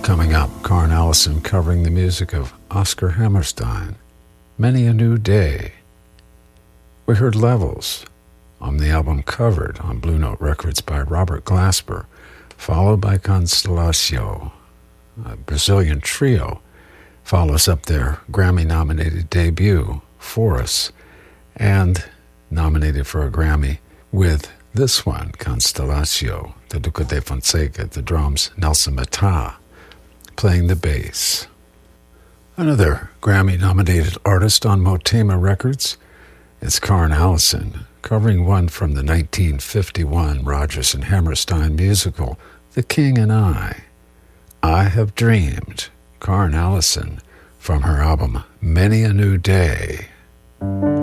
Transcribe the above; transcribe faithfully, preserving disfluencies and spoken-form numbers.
Coming up, Karen Allison covering the music of Oscar Hammerstein, Many a New Day. We heard Levels on the album Covered on Blue Note Records by Robert Glasper, followed by Constellatio. A Brazilian trio follows up their Grammy-nominated debut, Forest, and nominated for a Grammy with this one, Constellatio, the Duca de Fonseca, the drums, Nelson Mata, playing the bass. Another Grammy-nominated artist on Motema Records is Karen Allison, covering one from the nineteen fifty-one Rodgers and Hammerstein musical, The King and I. I Have Dreamed, Karen Allison, from her album Many a New Day.